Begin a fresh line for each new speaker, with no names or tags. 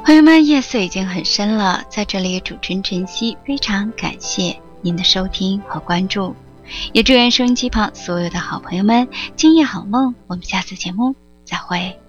朋友们，夜色已经很深了，在这里主持人晨曦非常感谢您的收听和关注，也祝愿收音机旁所有的好朋友们今夜好梦，我们下次节目再会。